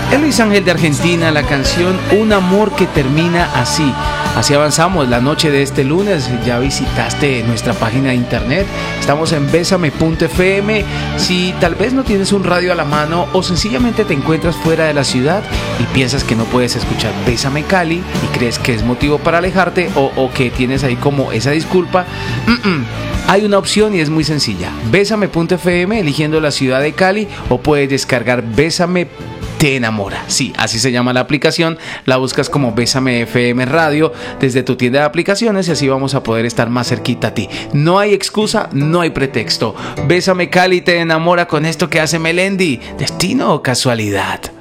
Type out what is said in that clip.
Es Luis Ángel de Argentina, la canción Un amor que termina así. Así avanzamos la noche de este lunes. Ya visitaste nuestra página de internet. Estamos en besame.fm. Si tal vez no tienes un radio a la mano o sencillamente te encuentras fuera de la ciudad y piensas que no puedes escuchar Bésame Cali y crees que es motivo para alejarte o que tienes ahí como esa disculpa, hay una opción y es muy sencilla. Besame.fm, eligiendo la ciudad de Cali, o puedes descargar Bésame Te Enamora. Sí, así se llama la aplicación. La buscas como Bésame FM Radio desde tu tienda de aplicaciones y así vamos a poder estar más cerquita a ti. No hay excusa, no hay pretexto. Bésame Cali Te Enamora con esto que hace Melendi. ¿Destino o casualidad?